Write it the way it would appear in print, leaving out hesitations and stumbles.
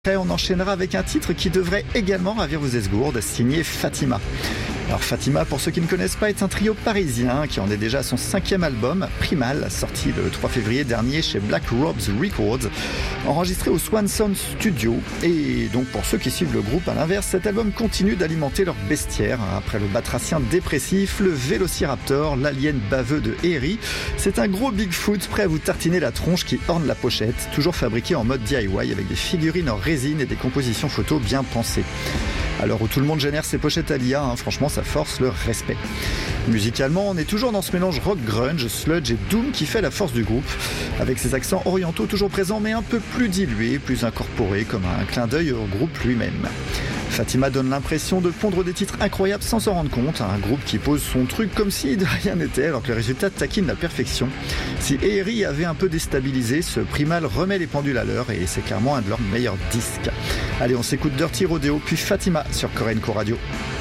Après, on enchaînera avec un titre qui devrait également ravir vos esgourdes, signé Fatima. Alors Fatima, pour ceux qui ne connaissent pas, est un trio parisien qui en est déjà à son 5e album, Primal, sorti le 3 février dernier chez Black Robes Records, enregistré au Swanson Studio. Et donc pour ceux qui suivent le groupe, à l'inverse, cet album continue d'alimenter leur bestiaire. Après le batracien dépressif, le vélociraptor, l'alien baveux de Harry, c'est un gros Bigfoot prêt à vous tartiner la tronche qui orne la pochette, toujours fabriqué en mode DIY avec des figurines en résine et des compositions photos bien pensées. À l'heure où tout le monde génère ses pochettes à l'IA, franchement ça force le respect. Musicalement, on est toujours dans ce mélange rock grunge, sludge et doom qui fait la force du groupe, avec ses accents orientaux toujours présents mais un peu plus dilués, plus incorporés, comme un clin d'œil au groupe lui-même. Fatima donne l'impression de pondre des titres incroyables sans s'en rendre compte, un groupe qui pose son truc comme si de rien n'était alors que le résultat taquine la perfection. Si Harry avait un peu déstabilisé, ce Primal remet les pendules à l'heure et c'est clairement un de leurs meilleurs disques. Allez, on s'écoute Dirty Rodeo puis Fatima sur Korenko Radio.